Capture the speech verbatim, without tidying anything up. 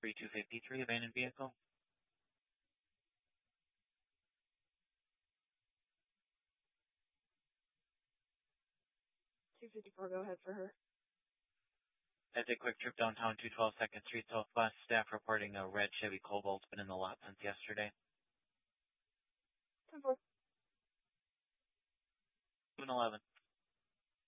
three two five three, abandoned vehicle. two fifty-four, go ahead for her. As a quick trip downtown two twelve second Street Southwest, staff reporting a red Chevy Cobalt's been in the lot since yesterday. ten four. seven eleven.